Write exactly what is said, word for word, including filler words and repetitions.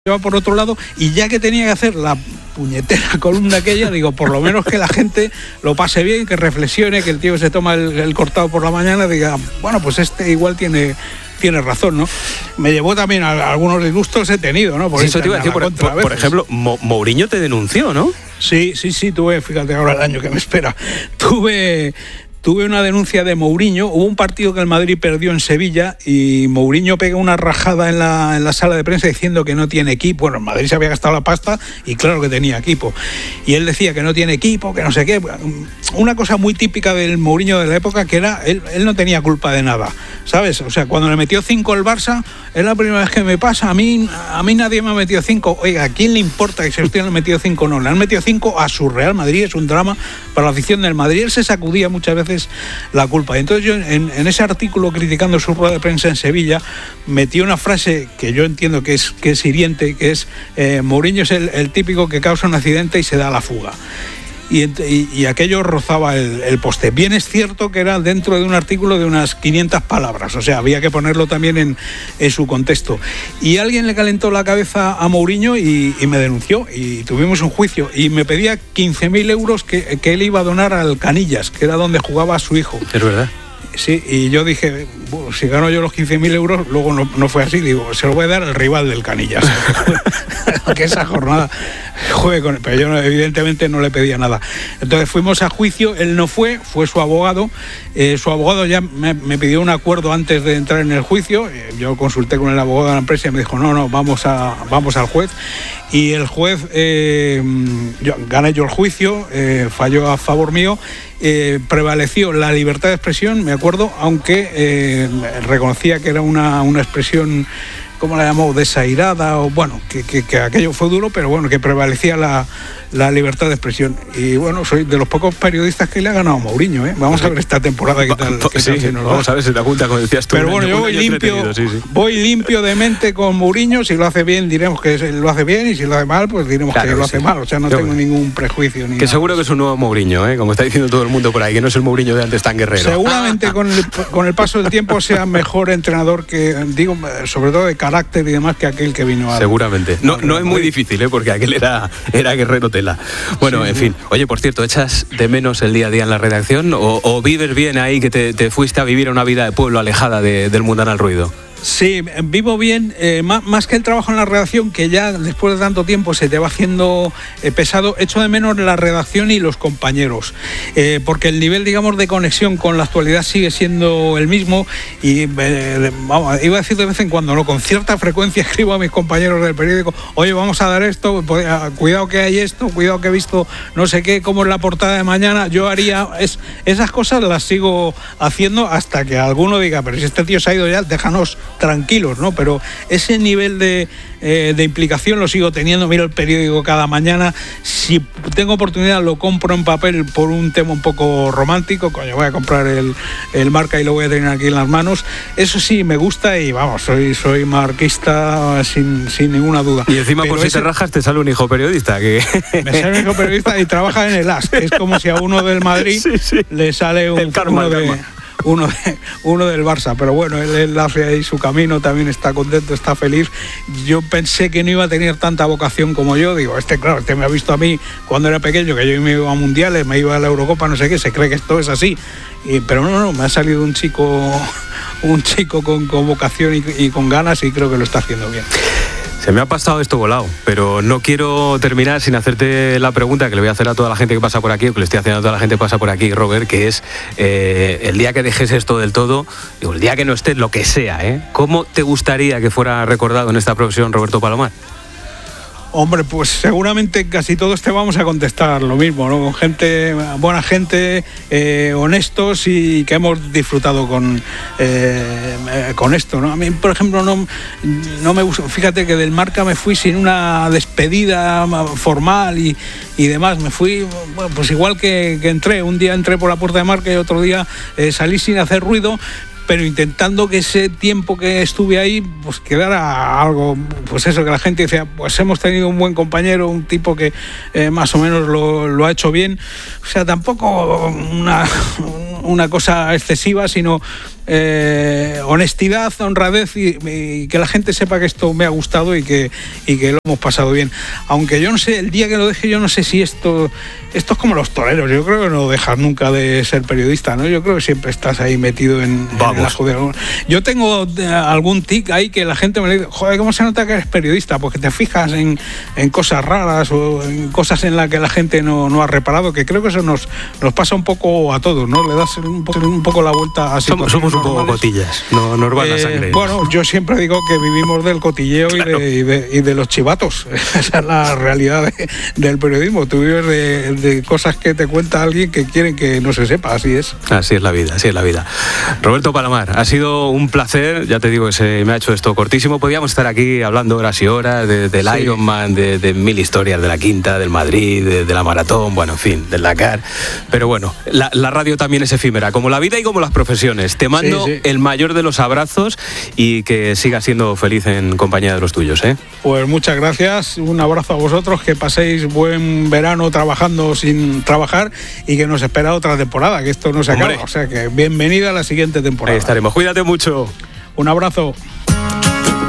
lleva por otro lado, y ya que tenía que hacer la puñetera columna aquella, digo, por lo menos que la gente lo pase bien, que reflexione, que el tío se toma el, el cortado por la mañana, diga, bueno, pues este igual tiene... tiene razón, ¿no? Me llevó también a, a algunos disgustos he tenido, ¿no? Por sí, eso te iba a decir, por, por, por ejemplo, Mo, Mourinho te denunció, ¿no? Sí, sí, sí, tuve, fíjate ahora el año que me espera, tuve... Tuve una denuncia de Mourinho. Hubo un partido que el Madrid perdió en Sevilla y Mourinho pega una rajada en la, en la sala de prensa diciendo que no tiene equipo. Bueno, el Madrid se había gastado la pasta y claro que tenía equipo. Y él decía que no tiene equipo, que no sé qué. Una cosa muy típica del Mourinho de la época, que era, él, él no tenía culpa de nada, ¿sabes? O sea, cuando le metió cinco el Barça, es la primera vez que me pasa. A mí, a mí nadie me ha metido cinco. Oiga, ¿a quién le importa que se le han metido cinco? No, le han metido cinco a su Real Madrid. Es un drama para la afición del Madrid. Él se sacudía muchas veces la culpa. Entonces yo en, en ese artículo criticando su rueda de prensa en Sevilla metí una frase que yo entiendo que es, que es hiriente, que es eh, Mourinho es el, el típico que causa un accidente y se da la fuga. Y, y, y aquello rozaba el, el poste. Bien es cierto que era dentro de un artículo de unas quinientas palabras, o sea, había que ponerlo también en, en su contexto. Y alguien le calentó la cabeza a Mourinho y, y me denunció, y tuvimos un juicio, y me pedía quince mil euros que, que él iba a donar al Canillas, que era donde jugaba su hijo. Es verdad. Sí, y yo dije, bueno, si gano yo los quince mil euros, luego no, no fue así, digo, se lo voy a dar al rival del Canillas. Que esa jornada juegue con él, pero yo evidentemente no le pedía nada. Entonces fuimos a juicio, él no fue, fue su abogado, eh, su abogado ya me, me pidió un acuerdo antes de entrar en el juicio, eh, yo consulté con el abogado de la empresa y me dijo, no, no, vamos, a, vamos al juez. Y el juez, eh, yo, gané yo el juicio, eh, falló a favor mío, eh, prevaleció la libertad de expresión, me acuerdo, aunque eh, reconocía que era una, una expresión, ¿cómo la llamó? Desairada, o bueno, que, que, que aquello fue duro, pero bueno, que prevalecía la, la libertad de expresión. Y bueno, soy de los pocos periodistas que le ha ganado a Mourinho, ¿eh? Vamos a ver esta temporada qué tal. Qué sí, tal se nos vamos va. a ver si te apunta, como decías tú. Pero bueno, yo voy limpio, sí, sí. voy limpio de mente con Mourinho. Si lo hace bien, diremos que lo hace bien, y si lo hace mal, pues diremos claro que, que lo sí. hace mal. O sea, no Pero tengo bueno. ningún prejuicio. Ni que nada. Seguro que es un nuevo Mourinho, ¿eh? Como está diciendo todo el mundo por ahí, que no es el Mourinho de antes tan guerrero. Seguramente con el, con el paso del tiempo sea mejor entrenador que, digo, sobre todo de carácter y demás, que aquel que vino a... Seguramente. No, no es muy difícil, ¿eh? Porque aquel era, era guerrero tela. Bueno, sí, en sí. fin. Oye, por cierto, ¿echas de menos el día a día en la redacción? ¿O, o vives bien ahí, que te, te fuiste a vivir una vida de pueblo alejada de, del mundanal ruido? Sí, vivo bien, eh, más, más que el trabajo en la redacción, que ya después de tanto tiempo se te va haciendo eh, pesado, echo de menos la redacción y los compañeros, eh, porque el nivel, digamos, de conexión con la actualidad sigue siendo el mismo y, eh, vamos, iba a decir de vez en cuando, no, con cierta frecuencia escribo a mis compañeros del periódico, oye, vamos a dar esto, cuidado que hay esto, cuidado que he visto no sé qué, cómo es la portada de mañana, yo haría, es, esas cosas las sigo haciendo hasta que alguno diga, pero si este tío se ha ido ya, déjanos tranquilos, ¿no? Pero ese nivel de, eh, de implicación lo sigo teniendo. Miro el periódico cada mañana, si tengo oportunidad lo compro en papel por un tema un poco romántico, coño, voy a comprar el, el Marca y lo voy a tener aquí en las manos, eso sí me gusta y vamos, soy, soy marquista sin, sin ninguna duda. Y encima Pero por si ese, te rajas te sale un hijo periodista que... me sale un hijo periodista y trabaja en el A S, es como si a uno del Madrid sí, sí. le sale un, el karma, uno de... el karma. Uno, de, uno del Barça, pero bueno, él, él hace ahí su camino, también está contento, está feliz. Yo pensé que no iba a tener tanta vocación como yo, digo, este claro, este me ha visto a mí cuando era pequeño, que yo me iba a mundiales, me iba a la Eurocopa, no sé qué, se cree que esto es así, y, pero no, no, me ha salido un chico un chico con, con vocación y, y con ganas y creo que lo está haciendo bien. Se me ha pasado esto volado, pero no quiero terminar sin hacerte la pregunta que le voy a hacer a toda la gente que pasa por aquí, o que le estoy haciendo a toda la gente que pasa por aquí, Robert, que es eh, el día que dejes esto del todo, digo, el día que no estés, lo que sea, ¿eh? ¿Cómo te gustaría que fuera recordado en esta profesión Roberto Palomar? Hombre, pues seguramente casi todos te vamos a contestar lo mismo, ¿no? Con gente, buena gente, eh, honestos y que hemos disfrutado con, eh, con esto, ¿no? A mí, por ejemplo, no, no me gusta, fíjate que del Marca me fui sin una despedida formal y, y demás, me fui, bueno, pues igual que, que entré, un día entré por la puerta de Marca y otro día eh, salí sin hacer ruido, pero intentando que ese tiempo que estuve ahí pues quedara algo, pues eso, que la gente decía, pues hemos tenido un buen compañero, un tipo que eh, más o menos lo, lo ha hecho bien, o sea, tampoco una, una cosa excesiva, sino eh, honestidad, honradez y, y que la gente sepa que esto me ha gustado y que, y que lo hemos pasado bien. Aunque yo no sé, el día que lo deje, yo no sé si esto, esto es como los toreros. Yo creo que no dejas nunca de ser periodista, ¿no? Yo creo que siempre estás ahí metido en, en la joder. Yo tengo algún tic ahí que la gente me dice, joder, ¿cómo se nota que eres periodista? Porque te fijas en, en cosas raras o en cosas en las que la gente no, no ha reparado, que creo que eso nos, nos pasa un poco a todos, ¿no? Le das un poco, un poco la vuelta a situaciones Somos, somos un poco cotillas, no nos van a sangre. Eh, bueno, yo siempre digo que vivimos del cotilleo claro. y, de, y, de, y de los chivatos. Esa es la realidad de, del periodismo. Tú vives de, de cosas que te cuenta alguien que quieren que no se sepa, así es. Así es la vida, así es la vida. Roberto Palomar, ha sido un placer, ya te digo que se me ha hecho esto cortísimo. Podríamos estar aquí hablando horas y horas de, del sí. Ironman, de, de mil historias, de la Quinta, del Madrid, de, de la Maratón, bueno, en fin, del Dakar. Pero bueno, la, la radio también es efímera, como la vida y como las profesiones. Te mando sí, sí. el mayor de los abrazos y que sigas siendo feliz en compañía de los tuyos, ¿eh? Pues muchas gracias, un abrazo a vosotros, que paséis buen verano trabajando sin trabajar y que nos espera otra temporada, que esto no se acaba. O sea que bienvenida a la siguiente temporada. Ahí estaremos, cuídate mucho. Un abrazo.